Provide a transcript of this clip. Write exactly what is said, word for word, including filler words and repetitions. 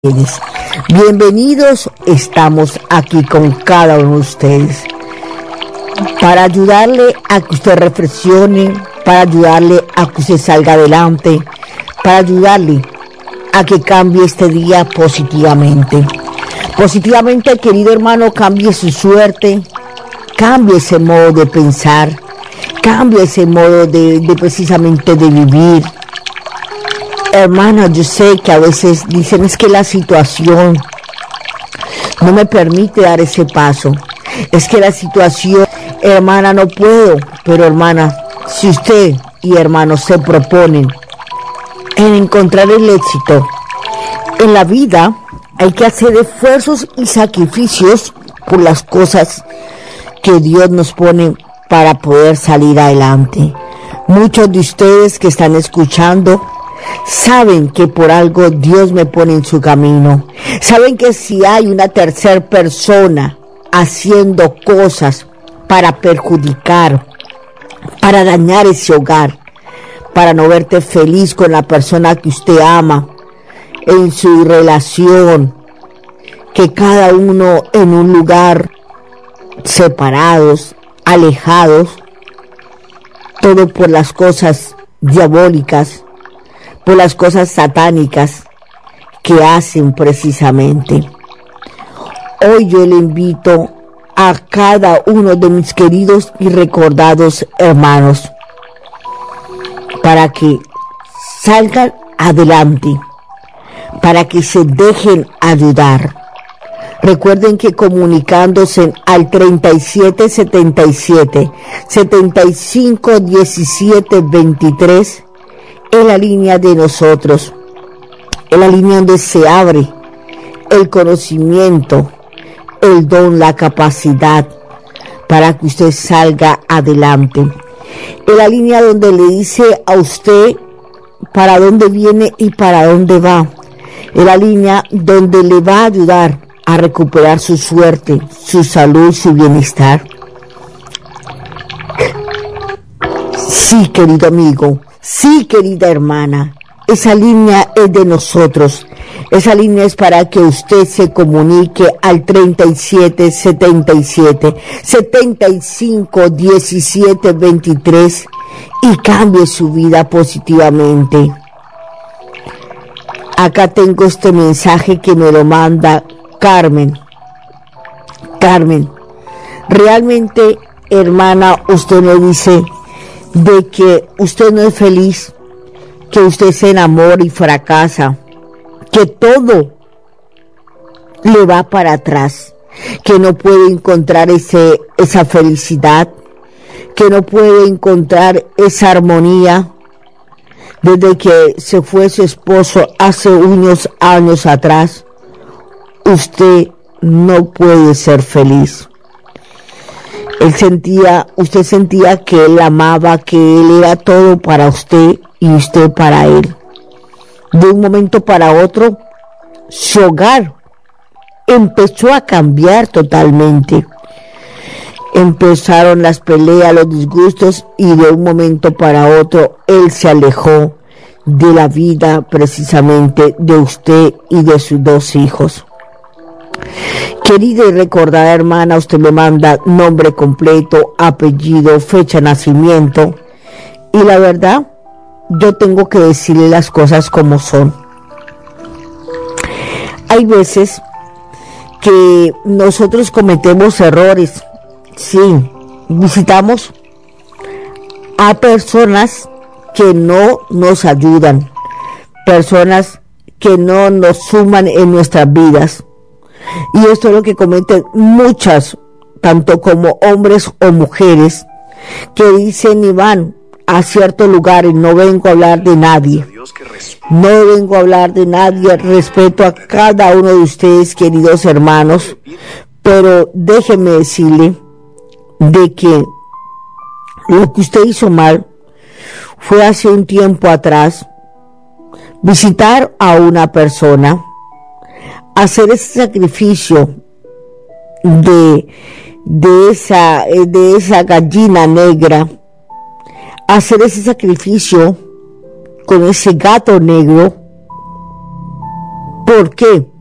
Bienvenidos, estamos aquí con cada uno de ustedes para ayudarle a que usted reflexione, para ayudarle a que usted salga adelante, para ayudarle a que cambie este día positivamente. Positivamente, querido hermano, cambie su suerte, cambie ese modo de pensar, cambie ese modo de, de precisamente de vivir. Hermana, yo sé que a veces dicen es que la situación no me permite dar ese paso. Es que la situación, hermana, no puedo. Pero hermana, si usted y hermanos se proponen en encontrar el éxito en la vida, hay que hacer esfuerzos y sacrificios por las cosas que Dios nos pone para poder salir adelante. Muchos de ustedes que están escuchando saben que por algo Dios me pone en su camino. Saben que si hay una tercera persona haciendo cosas para perjudicar, para dañar ese hogar, para no verte feliz con la persona que usted ama, en su relación, que cada uno en un lugar, separados, alejados, todo por las cosas diabólicas, por las cosas satánicas que hacen precisamente. Hoy yo le invito a cada uno de mis queridos y recordados hermanos para que salgan adelante, para que se dejen ayudar. Recuerden que comunicándose al treinta y siete setenta y siete setenta y cinco diecisiete veintitrés en la línea de nosotros, en la línea donde se abre el conocimiento, el don, la capacidad para que usted salga adelante. En la línea donde le dice a usted para dónde viene y para dónde va. En la línea donde le va a ayudar a recuperar su suerte, su salud, su bienestar. Sí, querido amigo. Sí, querida hermana, esa línea es de nosotros. Esa línea es para que usted se comunique al treinta y siete setenta y siete setenta y cinco diecisiete veintitrés y cambie su vida positivamente. Acá tengo este mensaje que me lo manda Carmen. Carmen, realmente, hermana, usted me dice de que usted no es feliz, que usted se enamora y fracasa, que todo le va para atrás, que no puede encontrar ese, esa felicidad, que no puede encontrar esa armonía desde que se fue su esposo hace unos años atrás. Usted no puede ser feliz. Él sentía, usted sentía que él amaba, que él era todo para usted y usted para él. De un momento para otro, su hogar empezó a cambiar totalmente. Empezaron las peleas, los disgustos y de un momento para otro, él se alejó de la vida precisamente de usted y de sus dos hijos. Querida y recordada hermana, usted me manda nombre completo, apellido, fecha de nacimiento, y la verdad, yo tengo que decirle las cosas como son. Hay veces que nosotros cometemos errores, sí, visitamos a personas que no nos ayudan, personas que no nos suman en nuestras vidas. Y esto es lo que cometen muchas, tanto como hombres o mujeres, que dicen y van a ciertos lugares, no vengo a hablar de nadie, no vengo a hablar de nadie, respeto a cada uno de ustedes, queridos hermanos, pero déjeme decirle de que lo que usted hizo mal fue hace un tiempo atrás visitar a una persona, hacer ese sacrificio de, de esa, de esa gallina negra, hacer ese sacrificio con ese gato negro, ¿Por qué?